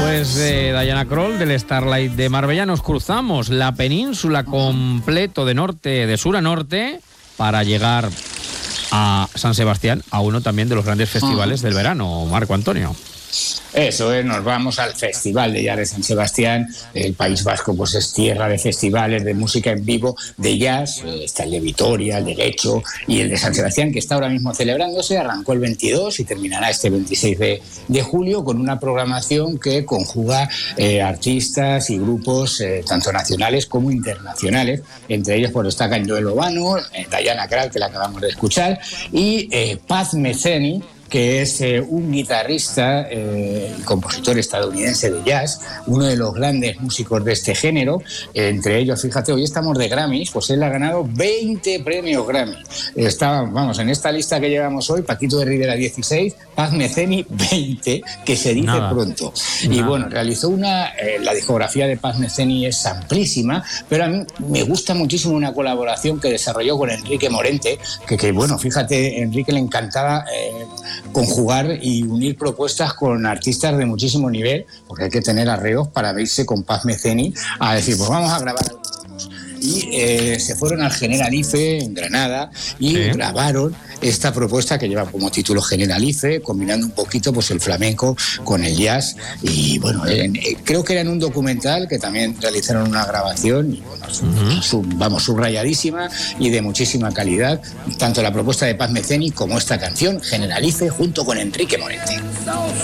tardes de Diana Krall, del Starlight de Marbella. Nos cruzamos la península completo de sur a norte, para llegar a San Sebastián, a uno también de los grandes festivales del verano, Marco Antonio. Eso es, nos vamos al Festival de Jazz de San Sebastián. El País Vasco pues es tierra de festivales de música en vivo, de jazz. Está el de Vitoria, el de Lecho y el de San Sebastián, que está ahora mismo celebrándose. Arrancó el 22 y terminará este 26 de julio con una programación que conjuga artistas y grupos tanto nacionales como internacionales. Entre ellos pues destacan Joel Obano, Diana Krall, que la acabamos de escuchar, y Paz Metheny, que es un guitarrista y compositor estadounidense de jazz, uno de los grandes músicos de este género. Entre ellos, fíjate, hoy estamos de Grammys, pues él ha ganado 20 premios Grammy. En esta lista que llevamos hoy, Paquito de Rivera 16, Paz Metheny 20, que se dice pronto. Y bueno, realizó la discografía de Paz Metheny es amplísima, pero a mí me gusta muchísimo una colaboración que desarrolló con Enrique Morente, que bueno, fíjate, a Enrique le encantaba conjugar y unir propuestas con artistas de muchísimo nivel, porque hay que tener arreos para verse con Paz Metheny a decir, pues vamos a grabar. Y se fueron al Generalife en Granada y grabaron esta propuesta que lleva como título Generalife, combinando un poquito pues el flamenco con el jazz. Y bueno, creo que era en un documental que también realizaron una grabación y bueno, subrayadísima y de muchísima calidad, tanto la propuesta de Paz Metheny como esta canción Generalife junto con Enrique Morente.